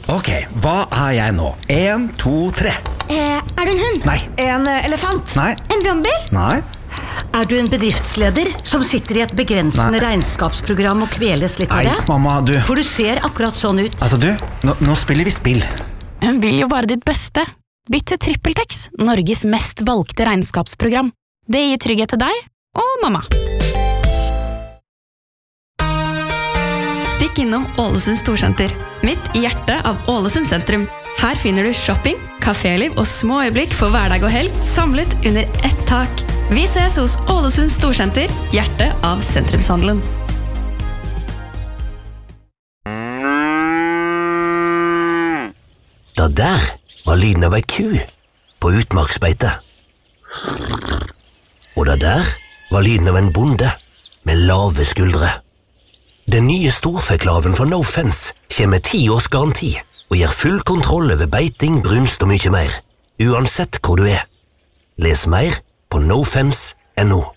Ok, hva jeg nå? 1, 2, 3. Er du en hund? Nei. En elefant? Nei. En brannbil? Nei. Er du en bedriftsleder som sitter i et begrensende regnskapsprogram og kveles litt av Nei, det? mamma, du. For du ser akkurat sånn ut. Altså, du, nå spiller vi spill. Hun vil jo bare ditt beste. Bytt til TrippelTex, Norges mest valgte regnskapsprogram. Det gir trygghet til deg og mamma. Stikk innom Ålesund Storsenter, midt i hjertet av Ålesund sentrum. Her finner du shopping, kaféliv og små øyeblikk for hverdag og helg samlet under ett tak. Vi ses hos Ålesund Storsenter, hjertet av sentrumshandelen. Da der var lyden av ei ku på utmarksbeite. Og da der var lyden av en bonde med lave skuldre. Den nye storfeklaven fra No Fence kommer med 10 års garanti og gir full kontroll over beiting, brunst og mye mer, uansett hvor du er. Les mer på nofence.no.